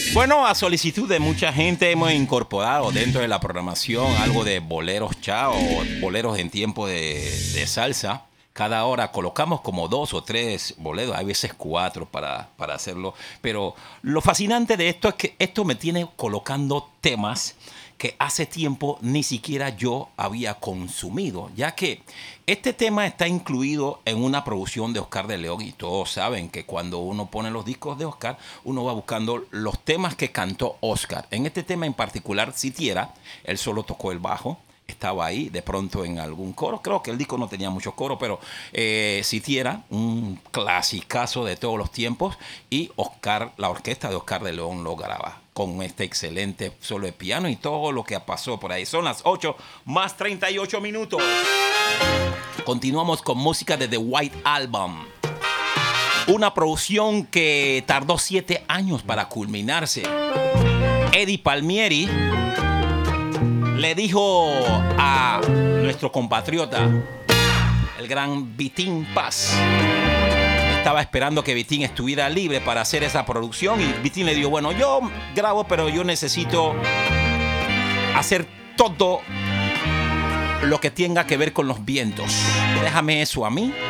Bueno, a solicitud de mucha gente hemos incorporado dentro de la programación algo de boleros cha o boleros en tiempo de salsa. Cada hora colocamos como 2 o 3 boleros, hay veces 4 para hacerlo. Pero lo fascinante de esto es que esto me tiene colocando temas que hace tiempo ni siquiera yo había consumido, ya que este tema está incluido en una producción de Oscar de León y todos saben que cuando uno pone los discos de Oscar, uno va buscando los temas que cantó Oscar. En este tema en particular, Sitiera, él solo tocó el bajo, estaba ahí de pronto en algún coro. Creo que el disco no tenía muchos coros, pero Sitiera, un clasicazo de todos los tiempos, y Oscar, la orquesta de Oscar de León lo graba con este excelente solo de piano y todo lo que pasó por ahí. Son las 8 más 38 minutos. Continuamos con música de The White Album. Una producción que tardó 7 años para culminarse. Eddie Palmieri le dijo a nuestro compatriota, el gran Vitín Paz, estaba esperando que Vitín estuviera libre para hacer esa producción, y Vitín le dijo, bueno, yo grabo, pero yo necesito hacer todo lo que tenga que ver con los vientos. Déjame eso a mí.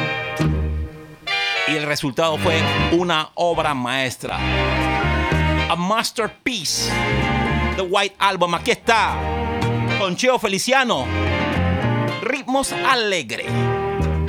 Y el resultado fue una obra maestra. A masterpiece. The White Album. Aquí está. Con Cheo Feliciano. Ritmos Alegre.